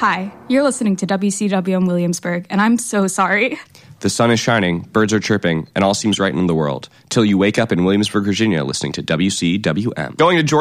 Hi, you're listening to WCWM Williamsburg, and I'm so sorry. The sun is shining, birds are chirping, and all seems right in the world. Till you wake up in Williamsburg, Virginia, listening to WCWM. Going to Georgia.